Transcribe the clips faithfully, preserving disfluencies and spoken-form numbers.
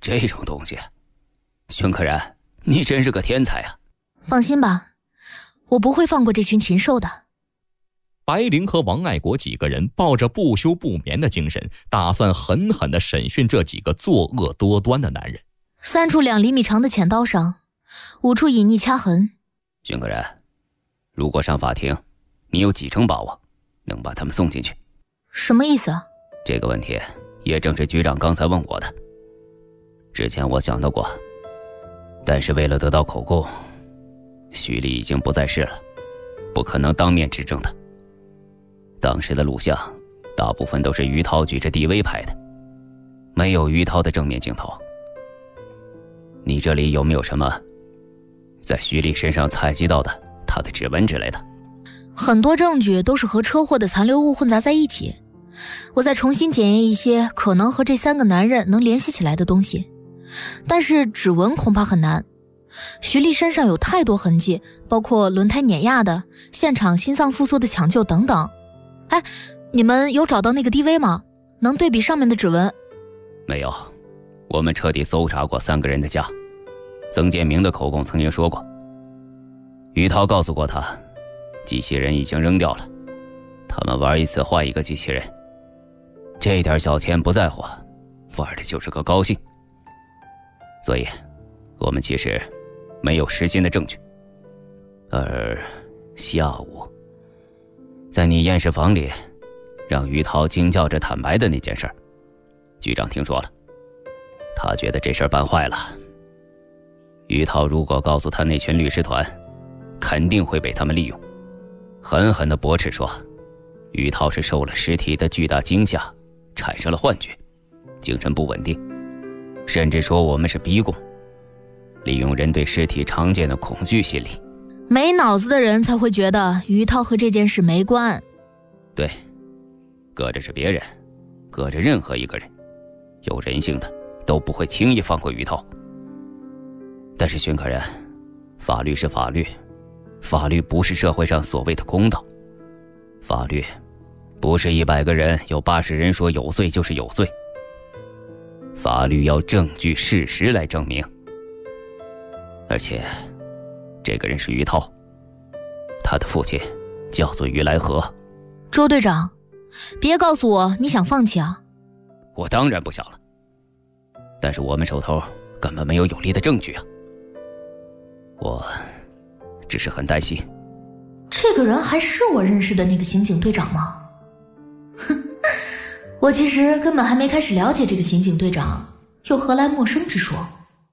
这种东西，荀可然，你真是个天才啊！ 放心吧，我不会放过这群禽兽的。 白灵和王爱国几个人抱着不休不眠的精神，打算狠狠地审讯这几个作恶多端的男人。 三处两厘米长的浅刀上，五处隐匿掐痕。 荀可然，如果上法庭，你有几成把握能把他们送进去？ 什么意思啊？ 这个问题也正是局长刚才问我的。之前我想到过，但是为了得到口供，徐丽已经不在世了，不可能当面指证他。当时的录像大部分都是于涛举着 D V 拍的，没有于涛的正面镜头。你这里有没有什么在徐丽身上采集到的她的指纹之类的？ 很多证据都是和车祸的残留物混杂在一起，我再重新检验一些可能和这三个男人能联系起来的东西，但是指纹恐怕很难。徐丽身上有太多痕迹，包括轮胎碾压的、现场心脏复苏的抢救等等。哎，你们有找到那个 D V 吗？能对比上面的指纹？ 没有，我们彻底搜查过三个人的家。曾建明的口供曾经说过，于涛告诉过他，机器人已经扔掉了，他们玩一次换一个机器人，这点小钱不在乎，玩的就是个高兴。所以我们其实没有实心的证据。而下午在你验尸房里让于涛惊叫着坦白的那件事儿，局长听说了，他觉得这事儿办坏了。于涛如果告诉他那群律师团，肯定会被他们利用，狠狠地驳斥说于涛是受了尸体的巨大惊吓，产生了幻觉，精神不稳定，甚至说我们是逼供，利用人对尸体常见的恐惧心理。 没脑子的人才会觉得于涛和这件事没关。 对，搁着是别人，搁着任何一个人，有人性的都不会轻易放过于涛。但是荀可然，法律是法律，法律不是社会上所谓的公道，法律不是一百个人有八十人说有罪就是有罪，法律要证据事实来证明。而且这个人是于涛，他的父亲叫做于来和。 周队长，别告诉我你想放弃啊！ 我当然不想了，但是我们手头根本没有有力的证据啊。我只是很担心。 这个人还是我认识的那个刑警队长吗？哼，我其实根本还没开始了解这个刑警队长，又何来陌生之说？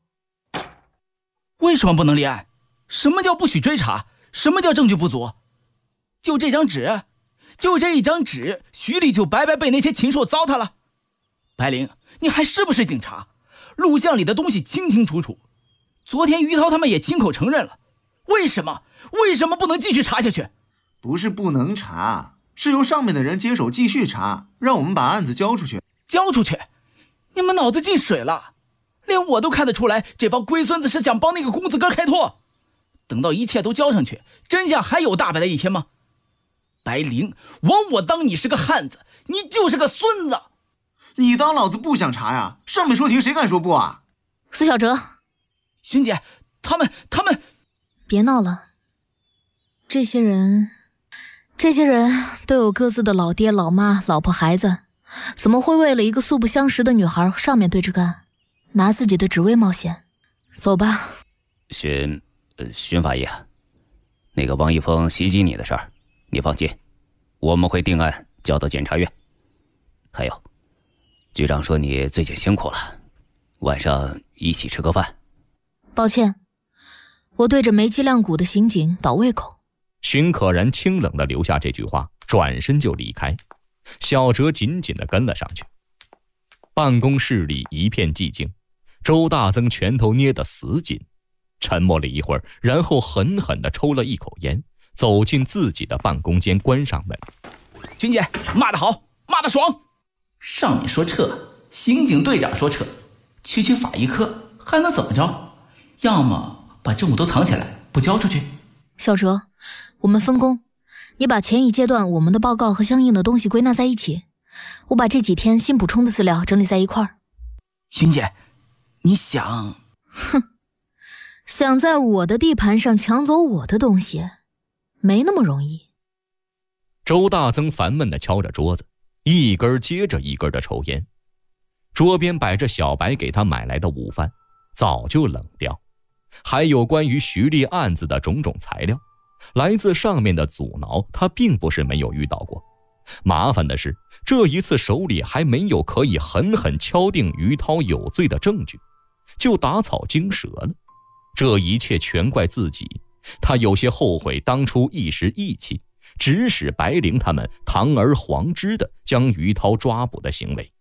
为什么不能立案？什么叫不许追查？什么叫证据不足？就这张纸，就这一张纸，徐丽就白白被那些禽兽糟蹋了。白灵，你还是不是警察？录像里的东西清清楚楚，昨天于涛他们也亲口承认了，为什么？为什么不能继续查下去？ 不是不能查，是由上面的人接手继续查，让我们把案子交出去。 交出去？你们脑子进水了，连我都看得出来，这帮龟孙子是想帮那个公子哥开脱。等到一切都交上去，真相还有大白的一天吗？白灵，枉我当你是个汉子，你就是个孙子。 你当老子不想查呀？上面说停，谁敢说不啊？ 苏小哲， 荀姐，他们他们别闹了。这些人这些人都有各自的老爹老妈老婆孩子，怎么会为了一个素不相识的女孩上面对着干，拿自己的职位冒险？走吧。 荀呃荀法医，那个王一峰袭击你的事儿你放心，我们会定案交到检察院。还有，局长说你最近辛苦了，晚上一起吃个饭。 抱歉，我对着没脊梁骨的刑警倒胃口。 荀可然清冷地留下这句话，转身就离开。小哲紧紧地跟了上去。办公室里一片寂静，周大增拳头捏得死紧，沉默了一会儿，然后狠狠地抽了一口烟，走进自己的办公间，关上门。 君姐，骂得好，骂得爽。上面说撤，刑警队长说撤，区区法医科还能怎么着？要么把证物都藏起来，不交出去。 小哲，我们分工，你把前一阶段我们的报告和相应的东西归纳在一起，我把这几天新补充的资料整理在一块儿。 荀姐， 你想…… 哼，想在我的地盘上抢走我的东西，没那么容易。 周大增烦闷地敲着桌子，一根接着一根的抽烟。桌边摆着小白给他买来的午饭，早就冷掉，还有关于徐丽案子的种种材料，来自上面的阻挠，他并不是没有遇到过。麻烦的是，这一次手里还没有可以狠狠敲定于涛有罪的证据，就打草惊蛇了。这一切全怪自己，他有些后悔当初一时义气，指使白灵他们堂而皇之的将于涛抓捕的行为。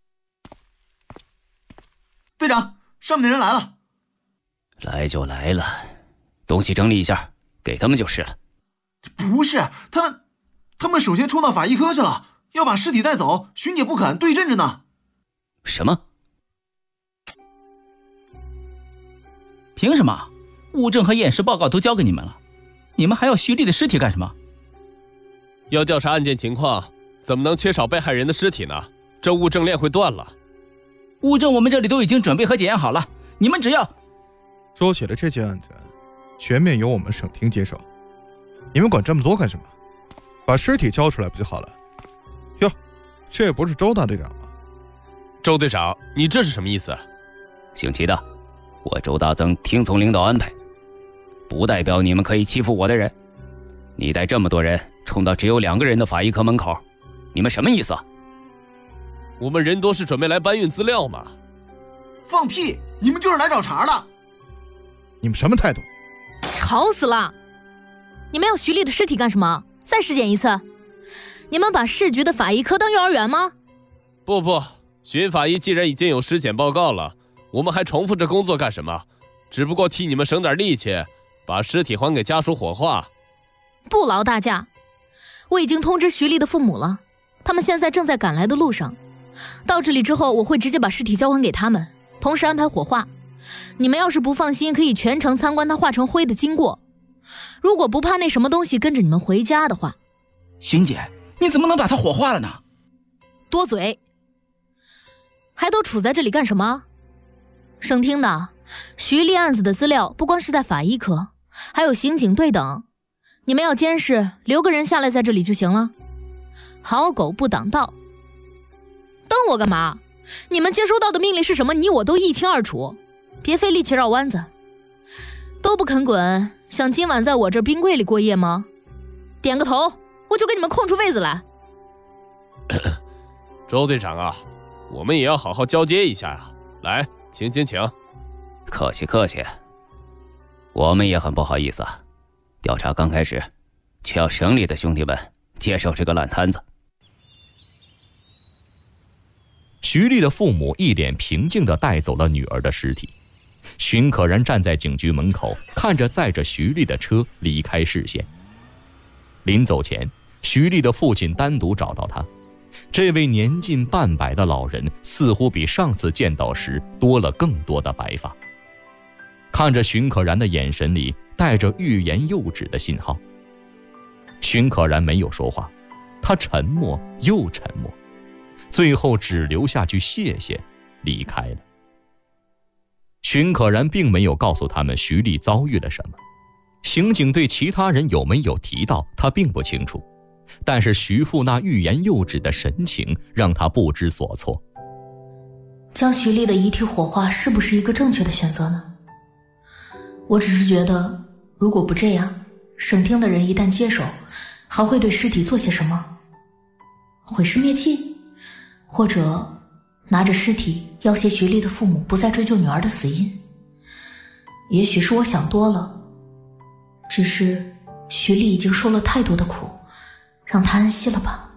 队长，上面的人来了。 来就来了，东西整理一下，给他们就是了。 不是，他们他们首先冲到法医科去了，要把尸体带走，巡姐不肯，对阵着呢。 什么？ 凭什么？物证和验尸报告都交给你们了，你们还要徐丽的尸体干什么？ 要调查案件情况，怎么能缺少被害人的尸体呢？这物证链会断了。 物证我们这里都已经准备和检验好了，你们只要…… 说起来这件案子，全面由我们省厅接手，你们管这么多干什么？把尸体交出来不就好了？哟，这不是周大队长吗？ 周队长，你这是什么意思？ 姓齐的，我周大增听从领导安排，不代表你们可以欺负我的人。你带这么多人冲到只有两个人的法医科门口，你们什么意思啊？ 我们人多是准备来搬运资料嘛。 放屁！你们就是来找茬的。 你们什么态度？ 吵死了！你们要徐丽的尸体干什么？再尸检一次？你们把市局的法医科当幼儿园吗？ 不不，巡法医既然已经有尸检报告了，我们还重复这工作干什么？只不过替你们省点力气，把尸体还给家属火化。 不劳大驾，我已经通知徐丽的父母了，他们现在正在赶来的路上。到这里之后，我会直接把尸体交还给他们，同时安排火化。你们要是不放心，可以全程参观他化成灰的经过。如果不怕那什么东西跟着你们回家的话。 巡姐，你怎么能把他火化了呢？ 多嘴！还都处在这里干什么？省厅的徐丽案子的资料不光是在法医科，还有刑警队等，你们要监视，留个人下来在这里就行了。好狗不挡道。瞪我干嘛？你们接收到的命令是什么，你我都一清二楚，别费力气绕弯子。都不肯滚，想今晚在我这冰柜里过夜吗？点个头，我就给你们空出位子来。 周队长啊，我们也要好好交接一下啊！来，请请请。 客气客气，我们也很不好意思啊。调查刚开始，却要省里的兄弟们接手这个烂摊子。 徐丽的父母一脸平静地带走了女儿的尸体，荀可然站在警局门口，看着载着徐丽的车离开视线。临走前，徐丽的父亲单独找到他，这位年近半百的老人似乎比上次见到时多了更多的白发，看着荀可然的眼神里带着欲言又止的信号。荀可然没有说话，他沉默又沉默，最后只留下句谢谢，离开了。荀可然并没有告诉他们徐丽遭遇了什么，刑警队其他人有没有提到他并不清楚，但是徐父那欲言又止的神情让他不知所措。 将徐丽的遗体火化是不是一个正确的选择呢？我只是觉得，如果不这样，省厅的人一旦接手，还会对尸体做些什么？毁尸灭迹？或者拿着尸体要挟徐丽的父母不再追究女儿的死因？也许是我想多了，只是徐丽已经受了太多的苦，让她安息了吧。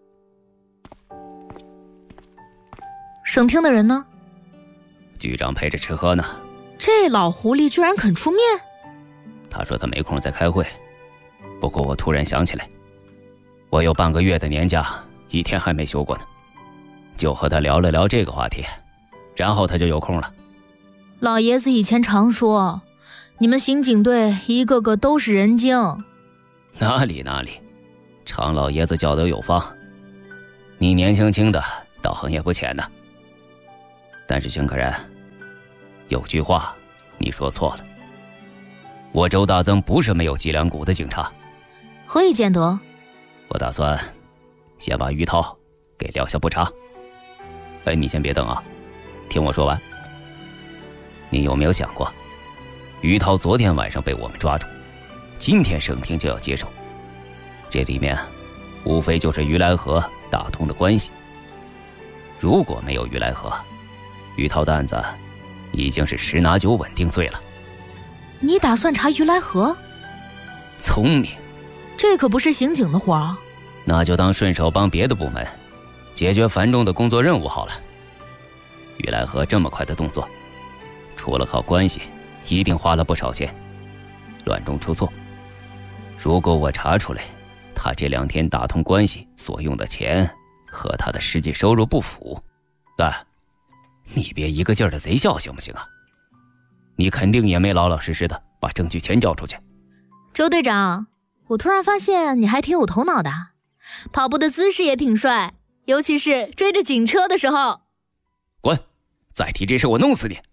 省厅的人呢？ 局长陪着吃喝呢。 这老狐狸居然肯出面？ 他说他没空在开会，不过我突然想起来，我有半个月的年假，一天还没休过呢，就和他聊了聊这个话题，然后他就有空了。 老爷子以前常说，你们刑警队一个个都是人精。 哪里哪里，常老爷子教德有方，你年轻轻的，道行也不浅的。但是荀可然， 有句话你说错了，我周大增不是没有脊梁骨的警察。 何以见得？ 我打算先把于涛给撂下不查。哎，你先别等啊，听我说完。你有没有想过，于涛昨天晚上被我们抓住，今天省厅就要接手，这里面无非就是于来河打通的关系。如果没有于来河，于涛的案子已经是十拿九稳定罪了。 你打算查于来河？ 聪明， 这可不是刑警的活儿。 那就当顺手帮别的部门解决繁重的工作任务好了。于来河这么快的动作，除了靠关系，一定花了不少钱，乱中出错。如果我查出来他这两天打通关系所用的钱和他的实际收入不符，但你别一个劲儿的贼笑行不行啊？你肯定也没老老实实的把证据全交出去。 周队长，我突然发现你还挺有头脑的，跑步的姿势也挺帅，尤其是追着警车的时候。 滚！再提这事我弄死你！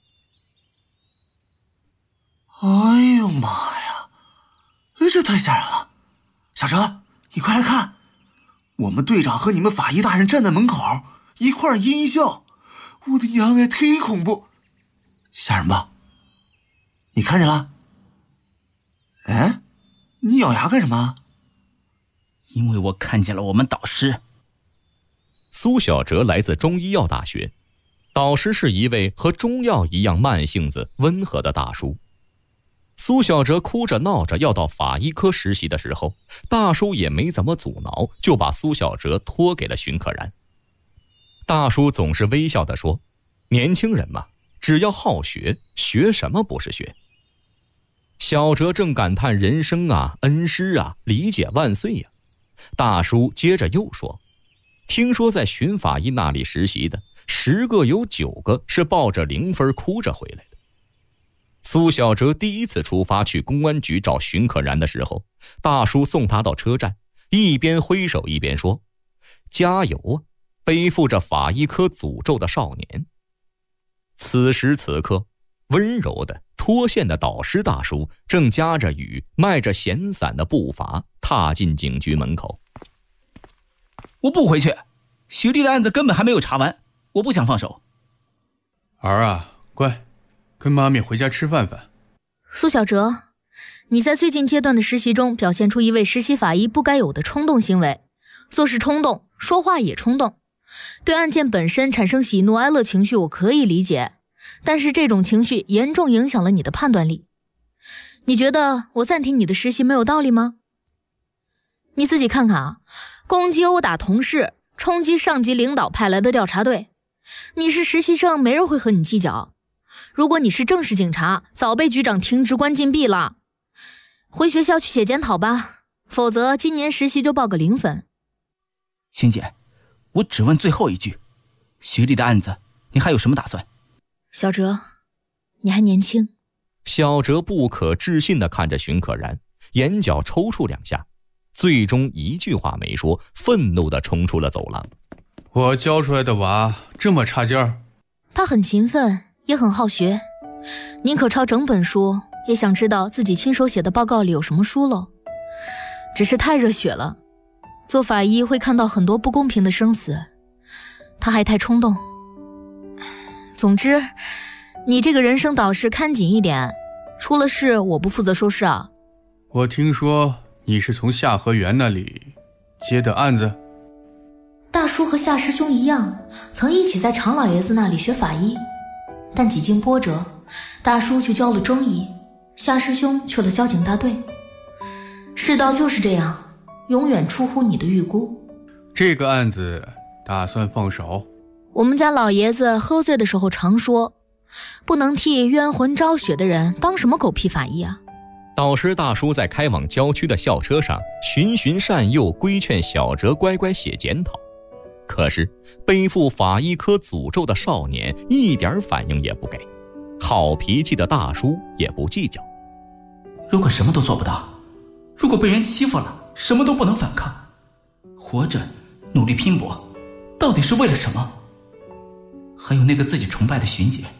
哎呦妈呀，这太吓人了！小哲，你快来看，我们队长和你们法医大人站在门口一块儿阴笑，我的娘呀，忒恐怖，吓人吧？你看见了？哎，你咬牙干什么？ 因为我看见了我们导师。 苏小哲来自中医药大学，导师是一位和中药一样慢性子、温和的大叔。苏小哲哭着闹着要到法医科实习的时候，大叔也没怎么阻挠，就把苏小哲托给了荀可然。大叔总是微笑地说，年轻人嘛，只要好学，学什么不是学？小哲正感叹人生啊，恩师啊，理解万岁呀、啊。大叔接着又说，听说在荀法医那里实习的十个有九个是抱着零分哭着回来的。苏小哲第一次出发去公安局找荀可然的时候，大叔送他到车站，一边挥手一边说，加油啊，背负着法医科诅咒的少年。此时此刻，温柔的脱线的导师大叔正夹着雨，迈着闲散的步伐踏进警局门口。 我不回去，徐丽的案子根本还没有查完，我不想放手。 儿啊，乖，跟妈咪回家吃饭饭。 苏小哲，你在最近阶段的实习中表现出一位实习法医不该有的冲动行为，做事冲动，说话也冲动，对案件本身产生喜怒哀乐情绪我可以理解，但是这种情绪严重影响了你的判断力。你觉得我暂停你的实习没有道理吗？你自己看看啊，攻击殴打同事，冲击上级领导派来的调查队，你是实习生，没人会和你计较。如果你是正式警察，早被局长停职关禁闭了。回学校去写检讨吧，否则今年实习就报个零分。 萱姐，我只问最后一句，徐丽的案子你还有什么打算？ 小哲，你还年轻。 小哲不可置信地看着荀可然，眼角抽搐两下，最终一句话没说，愤怒地冲出了走廊。 我教出来的娃这么差劲儿？ 他很勤奋，也很好学，宁可抄整本书，也想知道自己亲手写的报告里有什么疏漏。只是太热血了，做法医会看到很多不公平的生死，他还太冲动。总之，你这个人生导师看紧一点，出了事我不负责收拾啊。 我听说你是从夏河源那里接的案子。 大叔和夏师兄一样，曾一起在常老爷子那里学法医，但几经波折，大叔去教了中医，夏师兄去了交警大队。世道就是这样，永远出乎你的预估。 这个案子打算放手？ 我们家老爷子喝醉的时候常说，不能替冤魂昭雪的人当什么狗屁法医啊。 导师大叔在开往郊区的校车上循循善诱，规劝小哲乖乖写检讨。可是背负法医科诅咒的少年一点反应也不给，好脾气的大叔也不计较。 如果什么都做不到，如果被人欺负了，什么都不能反抗，活着努力拼搏到底是为了什么？还有那个自己崇拜的荀姐，